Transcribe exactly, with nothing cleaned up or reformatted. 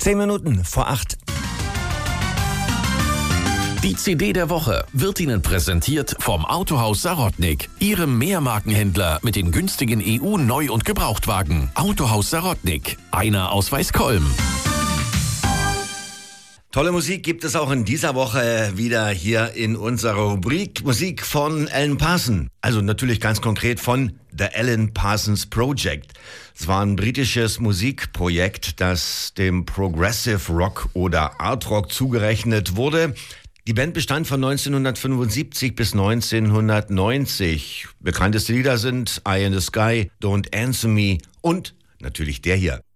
Zehn Minuten vor acht. Die C D der Woche wird Ihnen präsentiert vom Autohaus Sarotnik, Ihrem Mehrmarkenhändler mit den günstigen E U-Neu- und Gebrauchtwagen. Autohaus Sarotnik, einer aus Weißkolm. Tolle Musik gibt es auch in dieser Woche wieder hier in unserer Rubrik. Musik von Alan Parsons. Also natürlich ganz konkret von The Alan Parsons Project. Es war ein britisches Musikprojekt, das dem Progressive Rock oder Art Rock zugerechnet wurde. Die Band bestand von neunzehnhundertfünfundsiebzig bis neunzehnhundertneunzig. Bekannteste Lieder sind Eye in the Sky, Don't Answer Me und natürlich der hier.